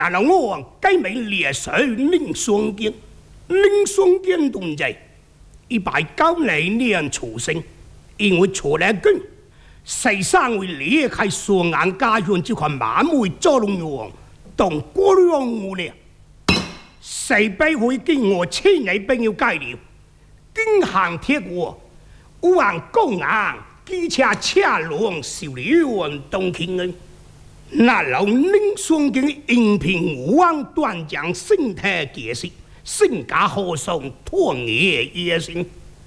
然后我改名列水林双剑，林双剑同志192年出生，因为出来根，世上为离开双眼家园这块满目做龙王，当国王无了。世辈会见我亲爱朋友介绍，经行铁过，有人公安机车车龙受了东京人。那老林双剑应聘武王断将身体结实，身家豪爽，托业野心，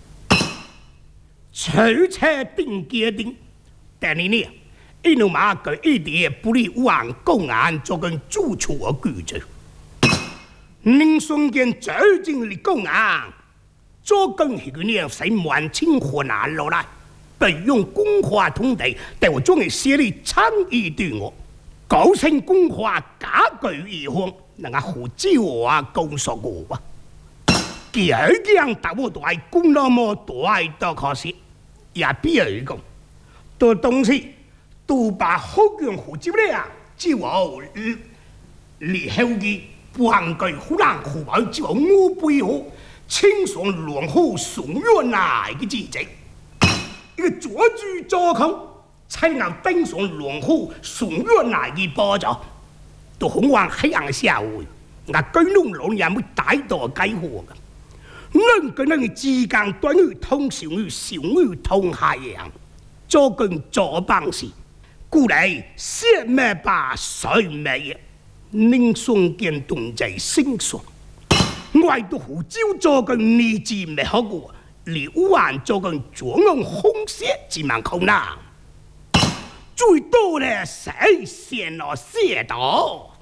取车定决定。但你呢？因为马个一点不利武王公安做跟主处的举措。林双剑走进了公安，做跟那个年使满清河南落来，不用公话通敌，但我终于写了倡议对我。高层公话假句以后，那个胡椒啊讲说过啊，第二件大我大讲那么大都可惜，也比如讲，这东西都把好用胡椒了，就我立后的半句湖南湖北就我背后，清爽良好送远来的季节，一个左居左空。才能登上良好送远来的宝座，都向往黑暗社会，那居农老人会大多解放的。人跟人的之间短语通常与小语通下样，做跟做办事，故来血脉把水脉也，宁双剑同在心上。我都胡椒做跟你字没好过，你武汉做跟左用红色字蛮空啦。最多呢，谁先了写到？